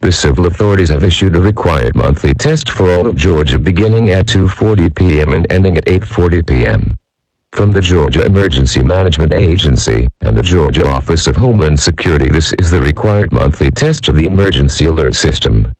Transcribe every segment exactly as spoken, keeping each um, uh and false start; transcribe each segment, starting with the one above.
The civil authorities have issued a required monthly test for all of Georgia beginning at two forty p.m. and ending at eight forty p.m. From the Georgia Emergency Management Agency and the Georgia Office of Homeland Security, this is the required monthly test of the emergency alert system.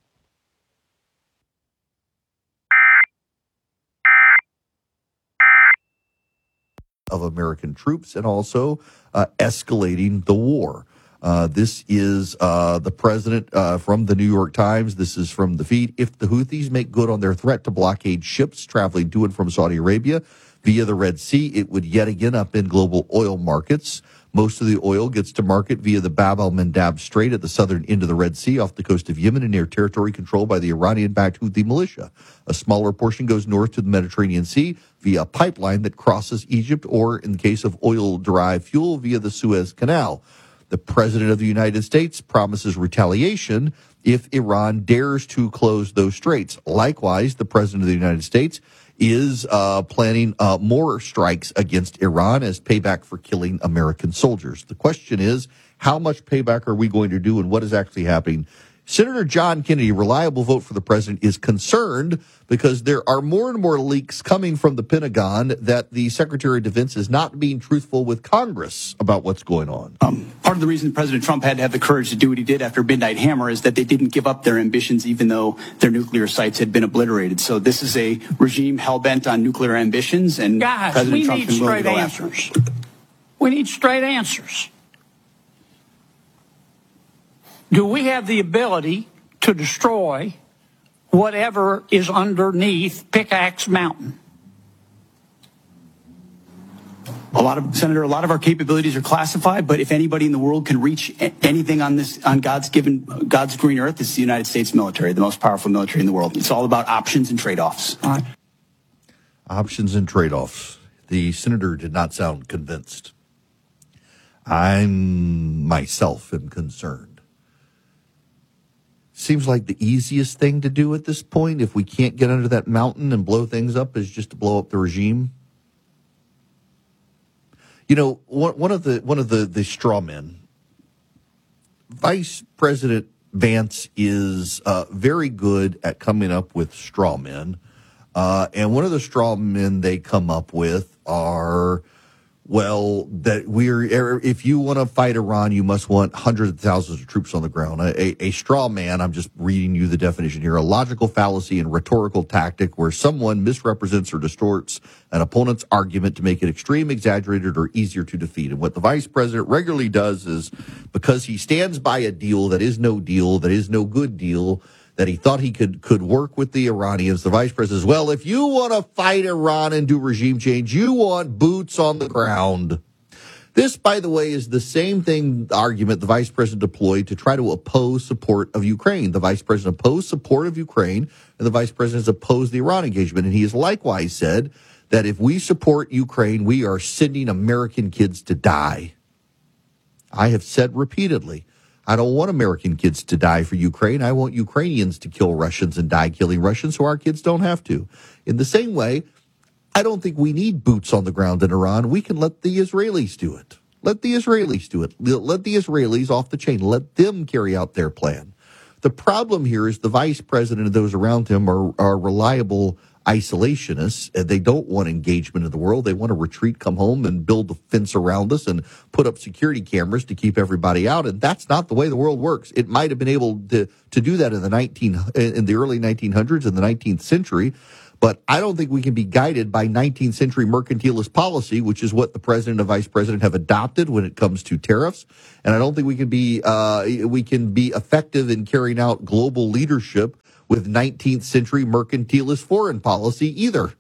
Of American troops and also uh, escalating the war. Uh, this is uh, the president uh, from the New York Times. This is from the feed. If the Houthis make good on their threat to blockade ships traveling to and from Saudi Arabia via the Red Sea, it would yet again upend global oil markets. Most of the oil gets to market via the Bab al-Mandab Strait at the southern end of the Red Sea off the coast of Yemen and near territory controlled by the Iranian-backed Houthi militia. A smaller portion goes north to the Mediterranean Sea via a pipeline that crosses Egypt, or in the case of oil-derived fuel, via the Suez Canal. The President of the United States promises retaliation if Iran dares to close those straits. Likewise, the President of the United States is uh, planning uh, more strikes against Iran as payback for killing American soldiers. The question is, how much payback are we going to do, and what is actually happening? Senator John Kennedy, reliable vote for the president, is concerned because there are more and more leaks coming from the Pentagon that the Secretary of Defense is not being truthful with Congress about what's going on. Um, part of the reason President Trump had to have the courage to do what he did after Midnight Hammer is that they didn't give up their ambitions even though their nuclear sites had been obliterated. So this is a regime hell-bent on nuclear ambitions, and Guys, President we Trump need can really straight go answers. after him. We need straight answers. Do we have the ability to destroy whatever is underneath Pickaxe Mountain? A lot of, Senator, a lot of our capabilities are classified, but if anybody in the world can reach a- anything on this, on God's given, God's green earth, it's the United States military, the most powerful military in the world. It's all about options and trade-offs. All right. Options and trade-offs. The senator did not sound convinced. I myself am concerned. Seems like the easiest thing to do at this point, if we can't get under that mountain and blow things up, is just to blow up the regime. You know, one, one of the one of the, the straw men, Vice President Vance is uh, very good at coming up with straw men. Uh, and one of the straw men they come up with are, well, that we're, if you want to fight Iran, you must want hundreds of thousands of troops on the ground. A, a straw man, I'm just reading you the definition here, a logical fallacy and rhetorical tactic where someone misrepresents or distorts an opponent's argument to make it extreme, exaggerated, or easier to defeat. And what the vice president regularly does is, because he stands by a deal that is no deal, that is no good deal, that he thought he could could work with the Iranians, the vice president says, well, if you want to fight Iran and do regime change, you want boots on the ground. This, by the way, is the same thing, argument the vice president deployed to try to oppose support of Ukraine. The vice president opposed support of Ukraine, and the vice president has opposed the Iran engagement. And he has likewise said that if we support Ukraine, we are sending American kids to die. I have said repeatedly, I don't want American kids to die for Ukraine. I want Ukrainians to kill Russians and die killing Russians so our kids don't have to. In the same way, I don't think we need boots on the ground in Iran. We can let the Israelis do it. Let the Israelis do it. Let the Israelis off the chain. Let them carry out their plan. The problem here is the vice president and those around him are, are reliable isolationists. They don't want engagement in the world. They want to retreat, come home, and build a fence around us and put up security cameras to keep everybody out. And that's not the way the world works. It might have been able to, to do that in the nineteen in the early nineteen hundreds and the nineteenth century. But I don't think we can be guided by nineteenth century mercantilist policy, which is what the president and vice president have adopted when it comes to tariffs. And I don't think we can be uh, we can be effective in carrying out global leadership with nineteenth century mercantilist foreign policy either.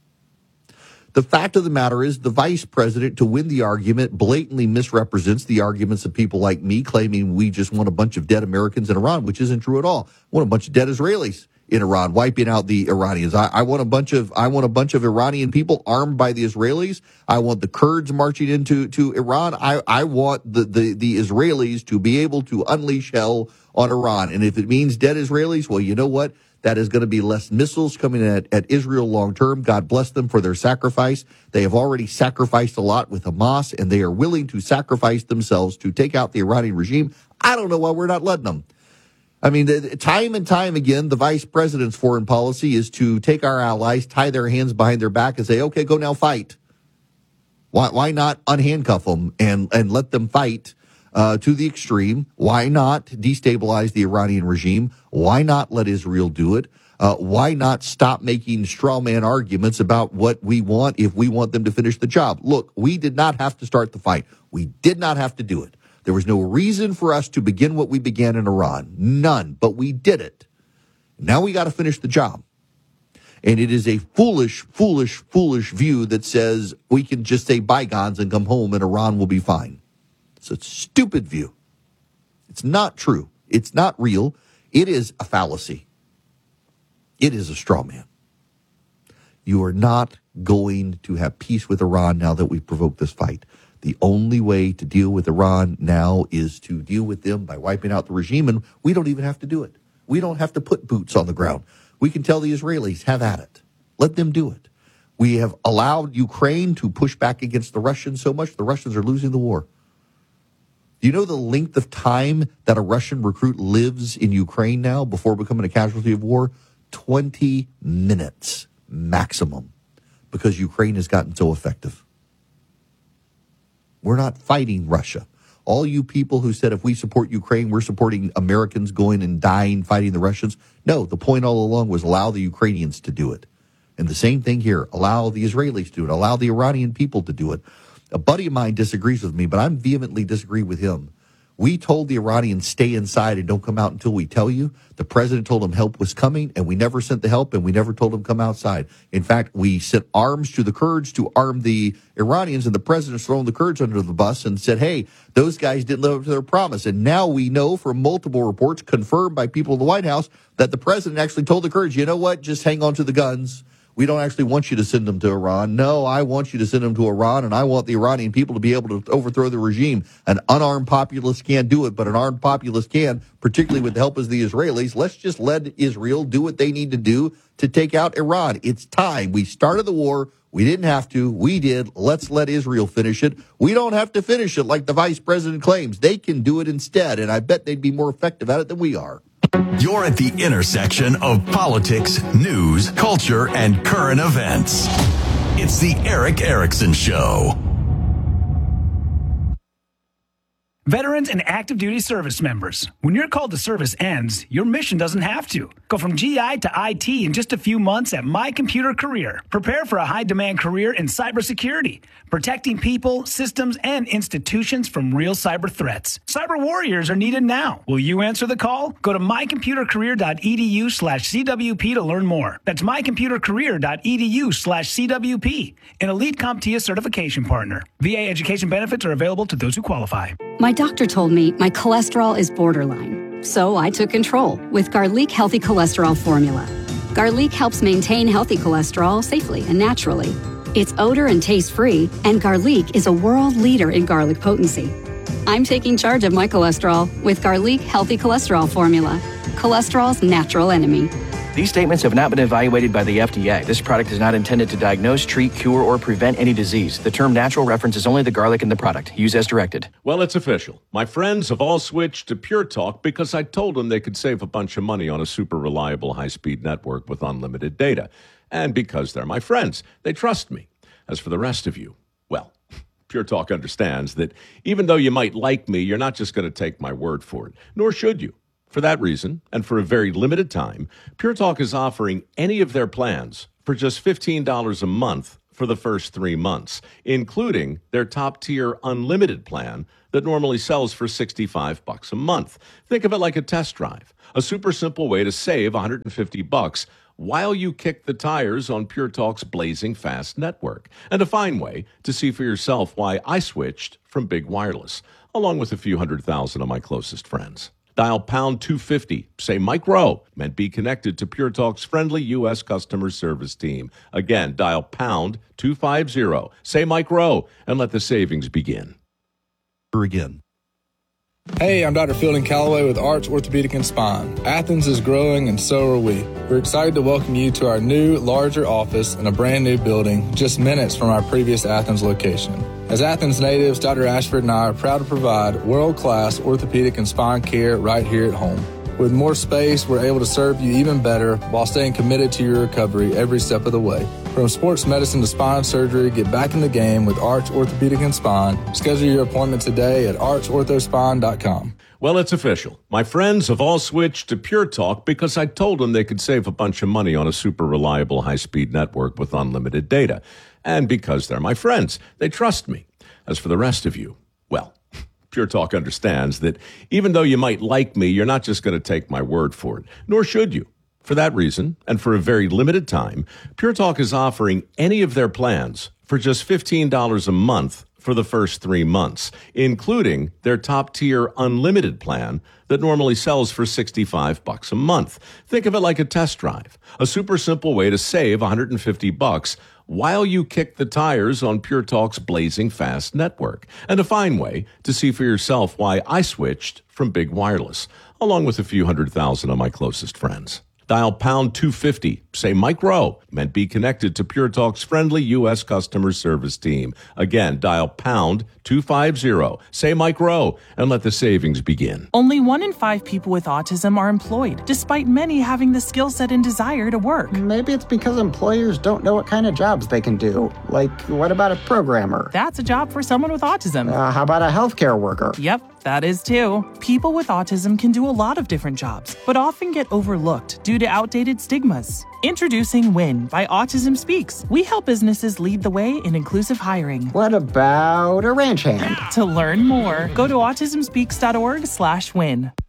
The fact of the matter is the vice president, to win the argument, blatantly misrepresents the arguments of people like me claiming we just want a bunch of dead Americans in Iran, which isn't true at all. We want a bunch of dead Israelis in Iran, wiping out the Iranians. I, I want a bunch of I want a bunch of Iranian people armed by the Israelis. I want the Kurds marching into to Iran. I, I want the, the, the Israelis to be able to unleash hell on Iran. And if it means dead Israelis, well, you know what? That is going to be less missiles coming at, at Israel long term. God bless them for their sacrifice. They have already sacrificed a lot with Hamas, and they are willing to sacrifice themselves to take out the Iranian regime. I don't know why we're not letting them. I mean, the, time and time again, the vice president's foreign policy is to take our allies, tie their hands behind their back, and say, okay, go now fight. Why, why not unhandcuff them and, and let them fight uh, to the extreme? Why not destabilize the Iranian regime? Why not let Israel do it? Uh, why not stop making straw man arguments about what we want if we want them to finish the job? Look, we did not have to start the fight. We did not have to do it. There was no reason for us to begin what we began in Iran. None, but we did it. Now we got to finish the job. And it is a foolish, foolish, foolish view that says we can just say bygones and come home and Iran will be fine. It's a stupid view. It's not true. It's not real. It is a fallacy. It is a straw man. You are not going to have peace with Iran now that we've provoked this fight. The only way to deal with Iran now is to deal with them by wiping out the regime, and we don't even have to do it. We don't have to put boots on the ground. We can tell the Israelis, have at it. Let them do it. We have allowed Ukraine to push back against the Russians so much, the Russians are losing the war. Do you know the length of time that a Russian recruit lives in Ukraine now before becoming a casualty of war? twenty minutes maximum, because Ukraine has gotten so effective. We're not fighting Russia. All you people who said if we support Ukraine, we're supporting Americans going and dying fighting the Russians. No, the point all along was allow the Ukrainians to do it. And the same thing here, allow the Israelis to do it, allow the Iranian people to do it. A buddy of mine disagrees with me, but I'm vehemently disagree with him. We told the Iranians stay inside and don't come out until we tell you. The president told them help was coming, and we never sent the help, and we never told them come outside. In fact, we sent arms to the Kurds to arm the Iranians, and the president's thrown the Kurds under the bus and said, hey, those guys didn't live up to their promise. And now we know from multiple reports confirmed by people in the White House that the president actually told the Kurds, you know what, just hang on to the guns. We don't actually want you to send them to Iran. No, I want you to send them to Iran, and I want the Iranian people to be able to overthrow the regime. An unarmed populace can't do it, but an armed populace can, particularly with the help of the Israelis. Let's just let Israel do what they need to do to take out Iran. It's time. We started the war. We didn't have to. We did. Let's let Israel finish it. We don't have to finish it like the vice president claims. They can do it instead, and I bet they'd be more effective at it than we are. You're at the intersection of politics, news, culture, and current events. It's the Erick Erickson Show. Veterans and active duty service members, when your call to service ends, your mission doesn't have to. Go from G I to I T in just a few months at My Computer Career. Prepare for a high-demand career in cybersecurity, protecting people, systems, and institutions from real cyber threats. Cyber warriors are needed now. Will you answer the call? Go to mycomputercareer.edu slash CWP to learn more. That's mycomputercareer.edu slash CWP, an elite CompTIA certification partner. V A education benefits are available to those who qualify. My doctor told me my cholesterol is borderline, so I took control with Garlic Healthy Cholesterol Formula. Garlic helps maintain healthy cholesterol safely and naturally. It's odor and taste-free, and Garlic is a world leader in garlic potency. I'm taking charge of my cholesterol with Garlic Healthy Cholesterol Formula, cholesterol's natural enemy. These statements have not been evaluated by the F D A. This product is not intended to diagnose, treat, cure, or prevent any disease. The term natural references only the garlic in the product. Use as directed. Well, it's official. My friends have all switched to Pure Talk because I told them they could save a bunch of money on a super reliable high-speed network with unlimited data. And because they're my friends, they trust me. As for the rest of you, well, Pure Talk understands that even though you might like me, you're not just going to take my word for it, nor should you. For that reason, and for a very limited time, Pure Talk is offering any of their plans for just fifteen dollars a month for the first three months, including their top-tier unlimited plan that normally sells for sixty-five bucks a month. Think of it like a test drive, a super simple way to save one hundred fifty bucks while you kick the tires on Pure Talk's blazing fast network, and a fine way to see for yourself why I switched from big wireless, along with a few hundred thousand of my closest friends. Dial pound two fifty, say Mike Rowe, and be connected to Pure Talk's friendly U S customer service team. Again, dial pound two fifty, say Mike Rowe, and let the savings begin. Again. Hey, I'm Doctor Fielding Calloway with Arch Orthopedic and Spine. Athens is growing, and so are we. We're excited to welcome you to our new, larger office in a brand new building just minutes from our previous Athens location. As Athens natives, Doctor Ashford and I are proud to provide world-class orthopedic and spine care right here at home. With more space, we're able to serve you even better while staying committed to your recovery every step of the way. From sports medicine to spine surgery, get back in the game with Arch Orthopedic and Spine. Schedule your appointment today at arch ortho spine dot com. Well, it's official. My friends have all switched to Pure Talk because I told them they could save a bunch of money on a super reliable high-speed network with unlimited data. And because they're my friends, they trust me. As for the rest of you, well, Pure Talk understands that even though you might like me, you're not just going to take my word for it, nor should you. For that reason, and for a very limited time, Pure Talk is offering any of their plans for just fifteen dollars a month for the first three months, including their top-tier unlimited plan that normally sells for sixty-five bucks a month. Think of it like a test drive, a super simple way to save one hundred fifty bucks while you kick the tires on Pure Talk's blazing fast network, and a fine way to see for yourself why I switched from big wireless, along with a few hundred thousand of my closest friends. Dial pound two fifty, say Mike Rowe, and be connected to Pure Talk's friendly U S customer service team. Again, dial pound two fifty, say Mike Rowe, and let the savings begin. Only one in five people with autism are employed, despite many having the skill set and desire to work. Maybe it's because employers don't know what kind of jobs they can do. Like, what about a programmer? That's a job for someone with autism. Uh, how about a healthcare worker? Yep, that is too. People with autism can do a lot of different jobs, but often get overlooked due to outdated stigmas. Introducing WIN by Autism Speaks. We help businesses lead the way in inclusive hiring. What about a ranch hand? To learn more, go to autism speaks dot org slash win.